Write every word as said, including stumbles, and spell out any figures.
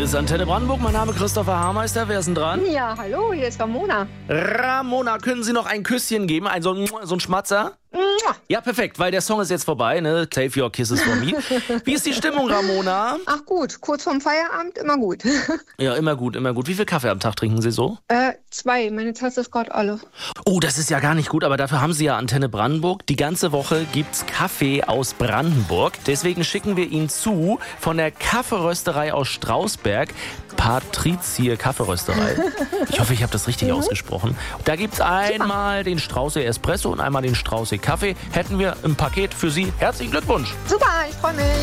ist Antenne Brandenburg. Mein Name ist Christopher Haarmeister. Wer ist denn dran? Ja, hallo, hier ist Ramona. Ramona, können Sie noch ein Küsschen geben? Ein, so, ein, so ein Schmatzer? Ja, perfekt, weil der Song ist jetzt vorbei, ne? Save your kisses for me. Wie ist die Stimmung, Ramona? Ach gut, kurz vorm Feierabend, immer gut. Ja, immer gut, immer gut. Wie viel Kaffee am Tag trinken Sie so? Äh, zwei, meine Tasse ist gerade alle. Oh, das ist ja gar nicht gut, aber dafür haben Sie ja Antenne Brandenburg. Die ganze Woche gibt's Kaffee aus Brandenburg. Deswegen schicken wir Ihnen zu von der Kaffeerösterei aus Strausberg. Patrizier Kaffeerösterei. Ich hoffe, ich habe das richtig ausgesprochen. Da gibt's einmal den Strauße Espresso und einmal den Strauße Kaffee. Hätten wir im Paket für Sie. Herzlichen Glückwunsch! Super, ich freue mich.